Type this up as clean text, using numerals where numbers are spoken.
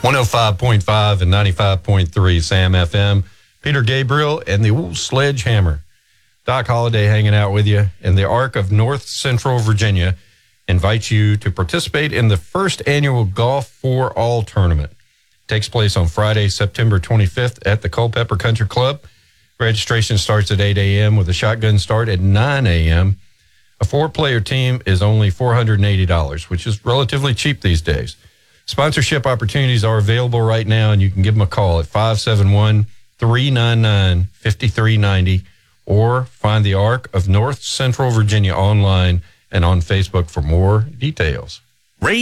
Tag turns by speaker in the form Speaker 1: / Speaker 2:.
Speaker 1: 105.5 and 95.3 Sam FM. Peter Gabriel and the old Sledgehammer. Doc Holliday hanging out with you. And the Arc of North Central Virginia invites you to participate in the first annual Golf for All tournament. It takes place on Friday, September 25th at the Culpeper Country Club. Registration starts at 8 a.m. with a shotgun start at 9 a.m. A 4-player team is only $480, which is relatively cheap these days. Sponsorship opportunities are available right now, and you can give them a call at 571-399-5390 or find the Arc of North Central Virginia online and on Facebook for more details.